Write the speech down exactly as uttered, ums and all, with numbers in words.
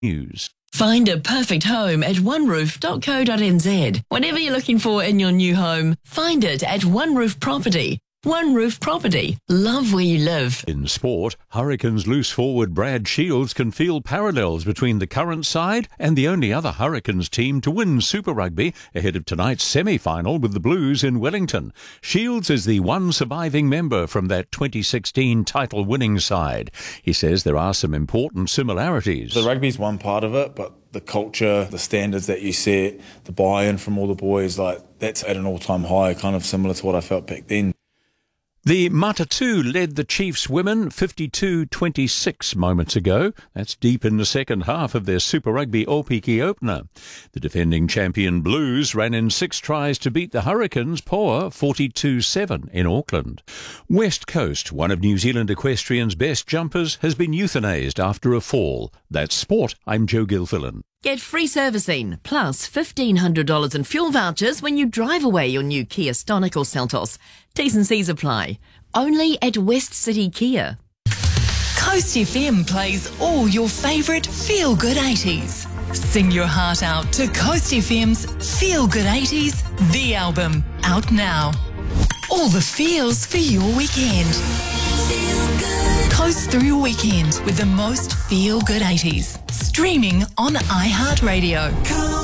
News. Find a perfect home at one roof dot co dot n z. Whatever you're looking for in your new home, find it at One Roof Property. One Roof Property. Love where you live. In sport, Hurricanes loose forward Brad Shields can feel parallels between the current side and the only other Hurricanes team to win Super Rugby ahead of tonight's semi-final with the Blues in Wellington. Shields is the one surviving member from that twenty sixteen title-winning side. He says there are some important similarities. The rugby's one part of it, but the culture, the standards that you set, the buy-in from all the boys, like that's at an all-time high, kind of similar to what I felt back then. The Matatū led the Chiefs women fifty-two twenty-six moments ago. That's deep in the second half of their Super Rugby Opiki opener. The defending champion Blues ran in six tries to beat the Hurricanes Poa forty-two seven in Auckland. West Coast, one of New Zealand equestrian's best jumpers, has been euthanased after a fall. That's sport. I'm Joe Gilfillan. Get free servicing, plus fifteen hundred dollars in fuel vouchers when you drive away your new Kia Stonic or Seltos. T's and C's apply. Only at West City Kia. Coast F M plays all your favourite feel-good eighties. Sing your heart out to Coast F M's Feel Good eighties, the album, out now. All the feels for your weekend. Feel good. Coast through your weekend with the most feel-good eighties. Streaming on iHeartRadio.